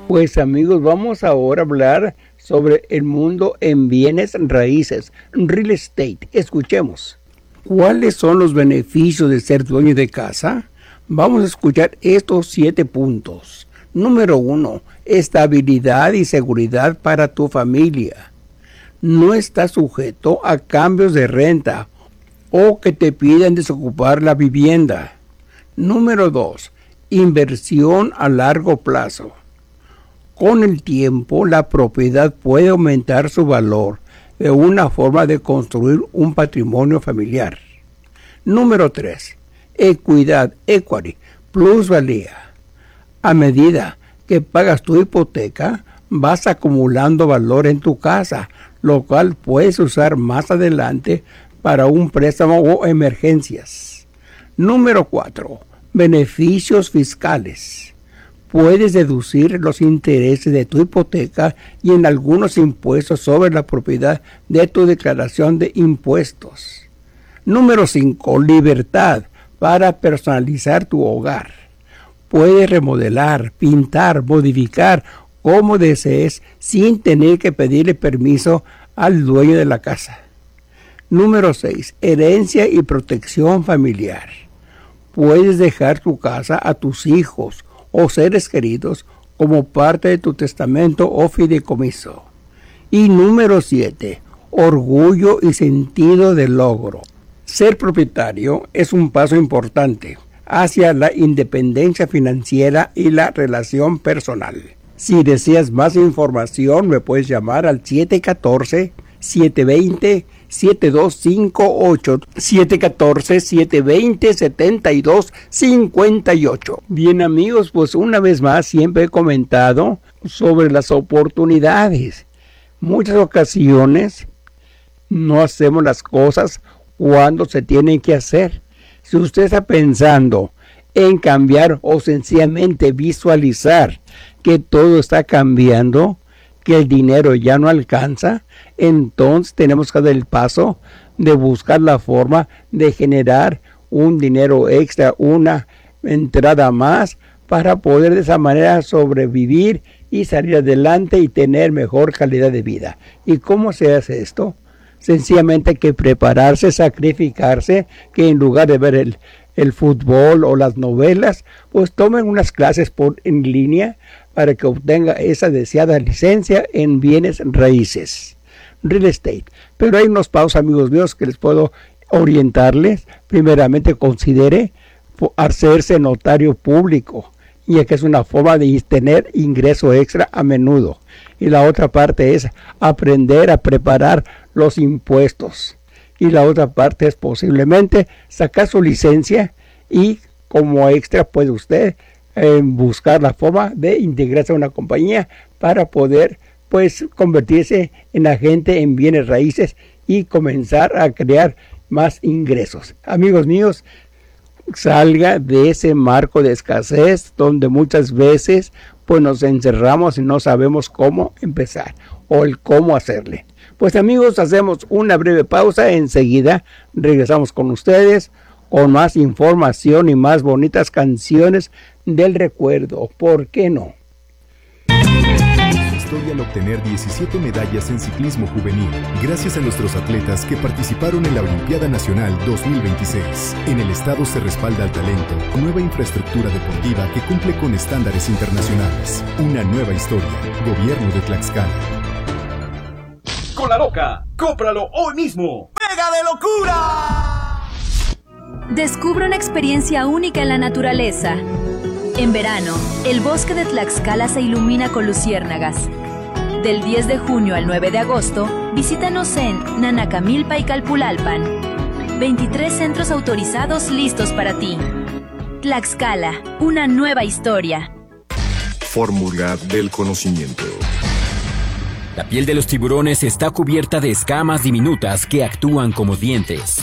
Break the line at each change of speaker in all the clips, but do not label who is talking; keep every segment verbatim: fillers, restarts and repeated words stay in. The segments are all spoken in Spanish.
Pues amigos, vamos ahora a hablar sobre el mundo en bienes raíces, real estate. Escuchemos. ¿Cuáles son los beneficios de ser dueño de casa? Vamos a escuchar estos siete puntos. Número uno, estabilidad y seguridad para tu familia. No estás sujeto a cambios de renta o que te pidan desocupar la vivienda. Número dos, inversión a largo plazo. Con el tiempo, la propiedad puede aumentar su valor de una forma de construir un patrimonio familiar. Número tres, equidad, equity, plusvalía. A medida que pagas tu hipoteca, vas acumulando valor en tu casa, lo cual puedes usar más adelante para un préstamo o emergencias. Número cuatro, beneficios fiscales. Puedes deducir los intereses de tu hipoteca y en algunos impuestos sobre la propiedad de tu declaración de impuestos. Número cinco, libertad para personalizar tu hogar. Puedes remodelar, pintar, modificar como desees sin tener que pedirle permiso al dueño de la casa. Número seis, herencia y protección familiar. Puedes dejar tu casa a tus hijos o seres queridos como parte de tu testamento o fideicomiso. Y número siete, orgullo y sentido de logro. Ser propietario es un paso importante hacia la independencia financiera y la relación personal. Si deseas más información, me puedes llamar al siete uno cuatro, siete dos cero, siete dos cinco ocho, siete uno cuatro, siete dos cero, siete dos cinco ocho. Bien amigos, pues una vez más siempre he comentado sobre las oportunidades. Muchas ocasiones no hacemos las cosas cuando se tienen que hacer. Si usted está pensando en cambiar o sencillamente visualizar que todo está cambiando, que el dinero ya no alcanza, entonces tenemos que dar el paso de buscar la forma de generar un dinero extra, una entrada más, para poder de esa manera sobrevivir y salir adelante y tener mejor calidad de vida. ¿Y cómo se hace esto? Sencillamente hay que prepararse, sacrificarse, que en lugar de ver el, el fútbol o las novelas, pues tomen unas clases por, en línea para que obtenga esa deseada licencia en bienes raíces, real estate. Pero hay unos pasos, amigos míos, que les puedo orientarles. Primeramente, considere hacerse notario público, ya que es una forma de tener ingreso extra a menudo. Y la otra parte es aprender a preparar los impuestos. Y la otra parte es posiblemente sacar su licencia y como extra puede usted eh, buscar la forma de integrarse a una compañía para poder pues convertirse en agente en bienes raíces y comenzar a crear más ingresos. Amigos míos, salga de ese marco de escasez donde muchas veces pues nos encerramos y no sabemos cómo empezar o el cómo hacerle. Pues amigos, hacemos una breve pausa, enseguida regresamos con ustedes con más información y más bonitas canciones del recuerdo. ¿Por qué no?
Historia al obtener diecisiete medallas en ciclismo juvenil, gracias a nuestros atletas que participaron en la Olimpiada Nacional dos mil veintiséis. En el estado se respalda al talento, nueva infraestructura deportiva que cumple con estándares internacionales. Una nueva historia. Gobierno de Tlaxcala.
Con la loca, cómpralo hoy mismo. ¡Pega de locura!
Descubre una experiencia única en la naturaleza. En verano, el bosque de Tlaxcala se ilumina con luciérnagas. Del diez de junio al nueve de agosto, visítanos en Nanacamilpa y Calpulalpan. veintitrés centros autorizados listos para ti. Tlaxcala, una nueva historia.
Fórmula del conocimiento.
La piel de los tiburones está cubierta de escamas diminutas que actúan como dientes.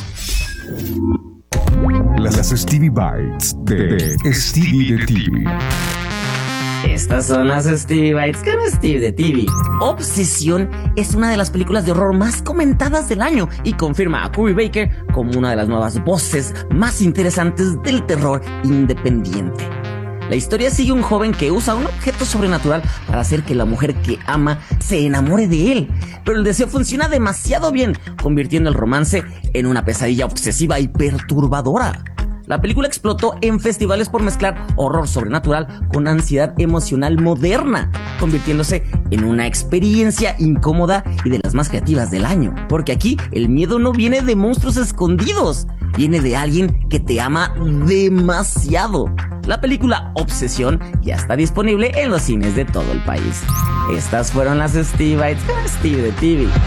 Las Stevie Bites de Stevie de T V.
Estas son las Stevie Bites con Steve de T V. Obsesión es una de las películas de horror más comentadas del año y confirma a Curry Baker como una de las nuevas voces más interesantes del terror independiente. La historia sigue a un joven que usa un objeto sobrenatural para hacer que la mujer que ama se enamore de él. Pero el deseo funciona demasiado bien, convirtiendo el romance en una pesadilla obsesiva y perturbadora. La película explotó en festivales por mezclar horror sobrenatural con ansiedad emocional moderna, convirtiéndose en una experiencia incómoda y de las más creativas del año. Porque aquí el miedo no viene de monstruos escondidos, viene de alguien que te ama demasiado. La película Obsesión ya está disponible en los cines de todo el país. Estas fueron las Steve Bites con Steve de T V.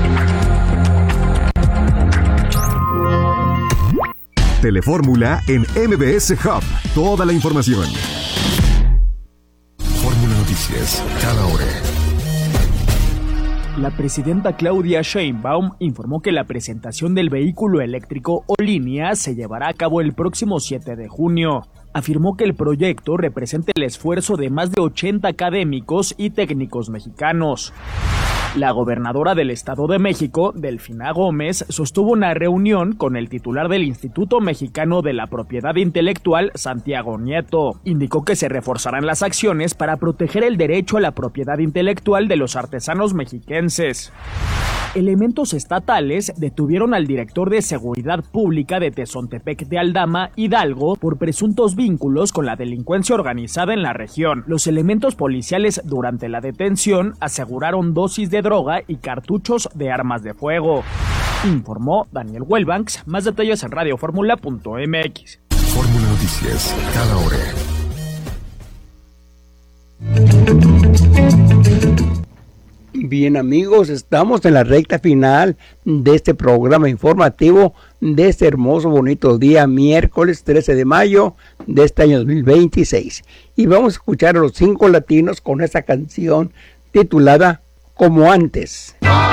Telefórmula en M B S Hub. Toda la información. Fórmula Noticias, cada hora.
La presidenta Claudia Sheinbaum informó que la presentación del vehículo eléctrico O-Línea se llevará a cabo el próximo siete de junio. Afirmó que el proyecto representa el esfuerzo de más de ochenta académicos y técnicos mexicanos. La gobernadora del Estado de México, Delfina Gómez, sostuvo una reunión con el titular del Instituto Mexicano de la Propiedad Intelectual, Santiago Nieto. Indicó que se reforzarán las acciones para proteger el derecho a la propiedad intelectual de los artesanos mexiquenses. Elementos estatales detuvieron al director de Seguridad Pública de Tezontepec de Aldama, Hidalgo, por presuntos vínculos con la delincuencia organizada en la región. Los elementos policiales durante la detención aseguraron dosis de droga y cartuchos de armas de fuego. Informó Daniel Wellbanks. Más detalles en radioformula punto m x.
Fórmula Noticias, cada hora.
Bien amigos, estamos en la recta final de este programa informativo de este hermoso, bonito día, miércoles trece de mayo de este año dos mil veintiséis. Y vamos a escuchar a los cinco latinos con esta canción titulada Como Antes.